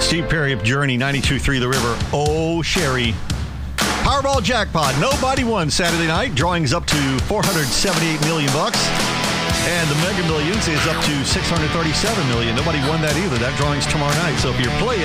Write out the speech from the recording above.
Steve Perry of Journey, 92.3 The River. Oh, Sherry. Powerball jackpot. Nobody won Saturday night. Drawings up to $478 million. And the Mega Millions is up to $637 million. Nobody won that either. That drawing's tomorrow night. So if you're playing